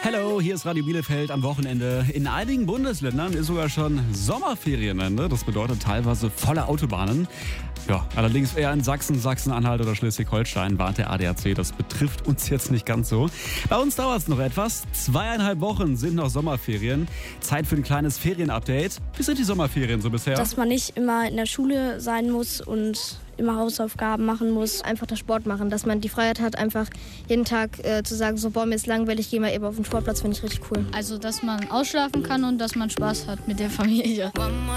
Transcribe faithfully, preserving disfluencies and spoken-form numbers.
Hallo, hier ist Radio Bielefeld am Wochenende. In einigen Bundesländern ist sogar schon Sommerferienende. Das bedeutet teilweise volle Autobahnen. Ja, allerdings eher in Sachsen, Sachsen-Anhalt oder Schleswig-Holstein warnt der A D A C. Das betrifft uns jetzt nicht ganz so. Bei uns dauert es noch etwas. Zweieinhalb Wochen sind noch Sommerferien. Zeit für ein kleines Ferienupdate. Wie sind die Sommerferien so bisher? Dass man nicht immer in der Schule sein muss und immer Hausaufgaben machen muss. Einfach das Sport machen, dass man die Freiheit hat, einfach jeden Tag äh, zu sagen, so, boah, mir ist langweilig, ich gehe mal eben auf den Sportplatz, finde ich richtig cool. Also, dass man ausschlafen kann und dass man Spaß hat mit der Familie.